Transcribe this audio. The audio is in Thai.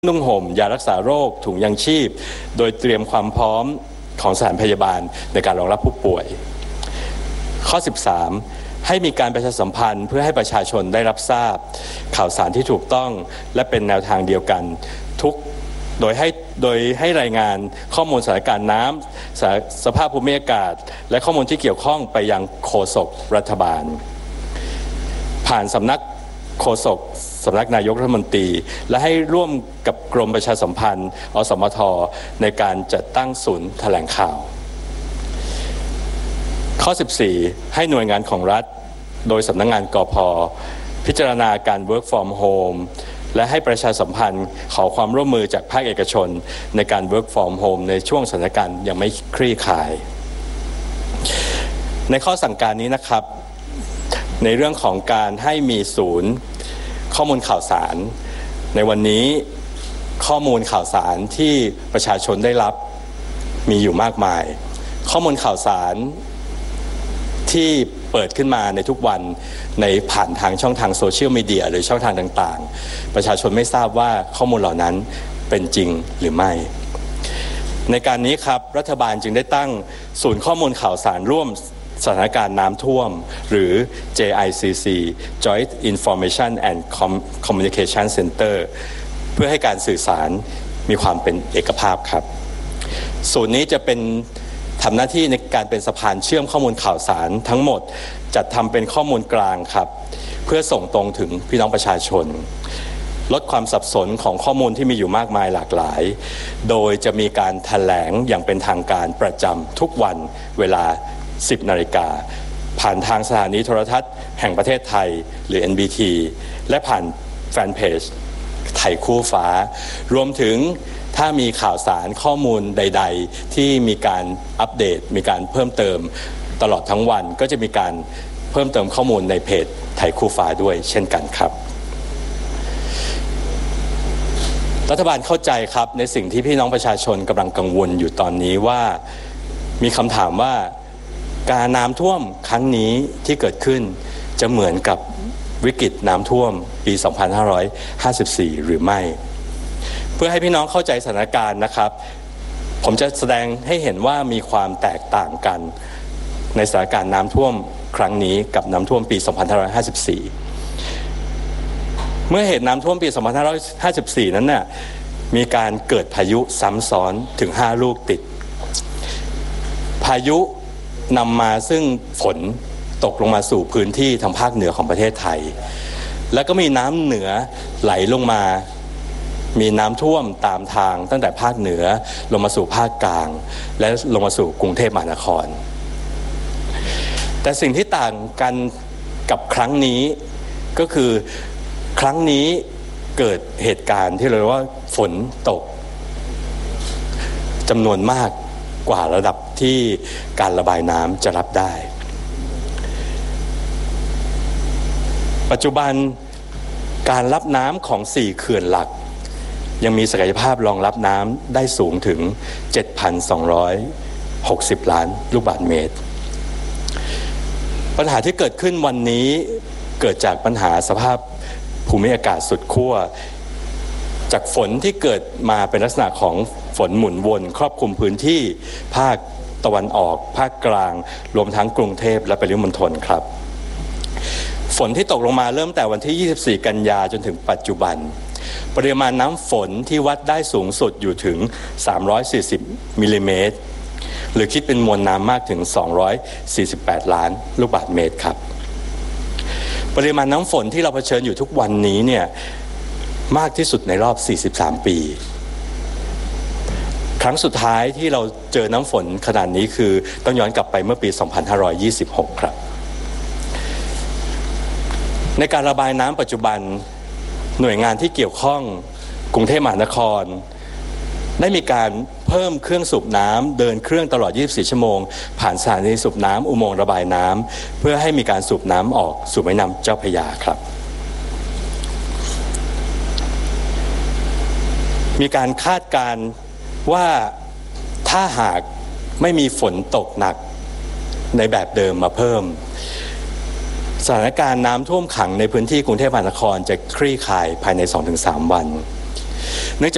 นุ่งห่มยารักษาโรคถุงยังชีพโดยเตรียมความพร้อมของสถานพยาบาลในการรองรับผู้ป่วยข้อ 13ให้มีการประชาสัมพันธ์เพื่อให้ประชาชนได้รับทราบข่าวสารที่ถูกต้องและเป็นแนวทางเดียวกันโดยให้รายงานข้อมูลสถานการณ์น้ำสภาพภูมิอากาศและข้อมูลที่เกี่ยวข้องไปยังโฆษกรัฐบาลผ่านสำนักโฆษกสำนักนายกรัฐมนตรีและให้ร่วมกับกรมประชาสัมพันธ์อสมทในการจัดตั้งศูนย์แถลงข่าวข้อ 14ให้หน่วยงานของรัฐโดยสำนักงานกพ.พิจารณาการ work from home และให้ประชาสัมพันธ์ขอความร่วมมือจากภาคเอกชนในการ work from home ในช่วงสถานการณ์ยังไม่คลี่คลายในข้อสั่งการนี้นะครับในเรื่องของการให้มีศูนย์ข้อมูลข่าวสารในวันนี้ข้อมูลข่าวสารที่ประชาชนได้รับมีอยู่มากมายข้อมูลข่าวสารที่เปิดขึ้นมาในทุกวันในผ่านทางช่องทางโซเชียลมีเดียหรือช่องทางต่างๆประชาชนไม่ทราบว่าข้อมูลเหล่านั้นเป็นจริงหรือไม่ในการนี้ครับรัฐบาลจึงได้ตั้งศูนย์ข้อมูลข่าวสารร่วมสถานการณ์น้ำท่วมหรือ JICC Joint Information and Communication Center เพื่อให้การสื่อสารมีความเป็นเอกภาพครับศูนย์นี้จะเป็นทำหน้าที่ในการเป็นสะพานเชื่อมข้อมูลข่าวสารทั้งหมดจัดทำเป็นข้อมูลกลางครับเพื่อส่งตรงถึงพี่น้องประชาชนลดความสับสนของข้อมูลที่มีอยู่มากมายหลากหลายโดยจะมีการแถลงอย่างเป็นทางการประจำทุกวันเวลา10 นาฬิกาผ่านทางสถานีโทรทัศน์แห่งประเทศไทยหรือ NBT และผ่านแฟนเพจไทยคู่ฟ้ารวมถึงถ้ามีข่าวสารข้อมูลใดๆที่มีการอัปเดตมีการเพิ่มเติมตลอดทั้งวันก็จะมีการเพิ่มเติมข้อมูลในเพจไทยคู่ฟ้าด้วยเช่นกันครับรัฐบาลเข้าใจครับในสิ่งที่พี่น้องประชาชนกำลังกังวลอยู่ตอนนี้ว่ามีคำถามว่าการน้ำท่วมครั้งนี้ที่เกิดขึ้นจะเหมือนกับวิกฤตน้ำท่วมปี 2554 หรือไม่เพื่อให้พี่น้องเข้าใจสถานการณ์นะครับผมจะแสดงให้เห็นว่ามีความแตกต่างกันในสถานการณ์น้ำท่วมครั้งนี้กับน้ำท่วมปี 2554 เมื่อเหตุน้ำท่วมปี 2554 นั้นน่ะมีการเกิดพายุซ้ำซ้อนถึง 5 ลูกติดพายุนำมาซึ่งฝนตกลงมาสู่พื้นที่ทางภาคเหนือของประเทศไทยแล้วก็มีน้ำเหนือไหลลงมามีน้ำท่วมตามทางตั้งแต่ภาคเหนือลงมาสู่ภาคกลางและลงมาสู่กรุงเทพมหานครแต่สิ่งที่ต่างกันกับครั้งนี้ก็คือครั้งนี้เกิดเหตุการณ์ที่เรียกว่าฝนตกจำนวนมากกว่าระดับที่การระบายน้ำจะรับได้ปัจจุบันการรับน้ำของ4เขื่อนหลักยังมีศักยภาพรองรับน้ำได้สูงถึง 7,260 ล้านลูกบาศก์เมตรปัญหาที่เกิดขึ้นวันนี้เกิดจากปัญหาสภาพภูมิอากาศสุดขั้วจากฝนที่เกิดมาเป็นลักษณะของฝนหมุนวนครอบคลุมพื้นที่ภาคตะวันออกภาคกลางรวมทั้งกรุงเทพและปริมณฑลครับฝนที่ตกลงมาเริ่มแต่วันที่24 กันยาจนถึงปัจจุบันปริมาณน้ำฝนที่วัดได้สูงสุดอยู่ถึง340มิลลิเมตรหรือคิดเป็นมวลน้ำมากถึง248 ล้านลูกบาศก์เมตรครับปริมาณน้ำฝนที่เราเผชิญอยู่ทุกวันนี้เนี่ยมากที่สุดในรอบ43 ปีครั้งสุดท้ายที่เราเจอน้ำฝนขนาดนี้คือต้องย้อนกลับไปเมื่อปี 2526 ครับในการระบายน้ำปัจจุบันหน่วยงานที่เกี่ยวข้องกรุงเทพมหานครได้มีการเพิ่มเครื่องสูบน้ำเดินเครื่องตลอด24 ชั่วโมงผ่านสถานีสูบน้ำอุโมงค์ระบายน้ำเพื่อให้มีการสูบน้ำออกสู่แม่น้ำเจ้าพระยาครับมีการคาดการณ์ว่าถ้าหากไม่มีฝนตกหนักในแบบเดิมมาเพิ่มสถานการณ์น้ำท่วมขังในพื้นที่กรุงเทพมหานครจะคลี่คลายภายใน 2-3 วันเนื่องจาก